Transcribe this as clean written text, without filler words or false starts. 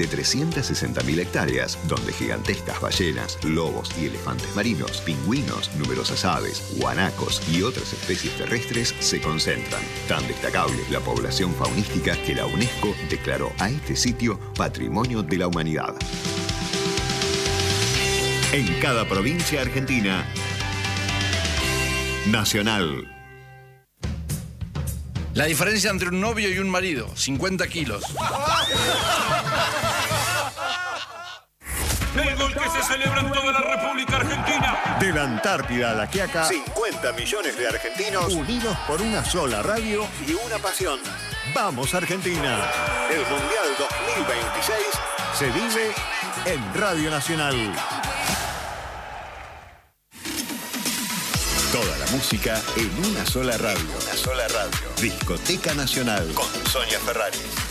de 360.000 hectáreas, donde gigantescas ballenas, lobos y elefantes marinos, pingüinos, numerosas aves, guanacos y otras especies terrestres se concentran. Tan destacable es la población faunística que la UNESCO declaró a este sitio Patrimonio de la Humanidad. En cada provincia argentina, Nacional. La diferencia entre un novio y un marido, 50 kilos. El gol que se celebra en toda la República Argentina. De la Antártida a La Quiaca, 50 millones de argentinos unidos por una sola radio y una pasión. ¡Vamos Argentina! El Mundial 2026 se vive en Radio Nacional. Toda la música en una sola radio. Discoteca Nacional con Sonia Ferraris.